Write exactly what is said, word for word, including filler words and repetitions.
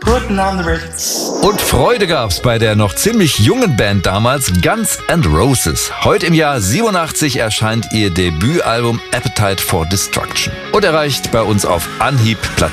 Putting on the Ritz. Und Freude gab's bei der noch ziemlich jungen Band damals, Guns N' Roses. Heute im Jahr siebenundachtzig erscheint ihr Debütalbum Appetite for Destruction und erreicht bei uns auf Anhieb Platz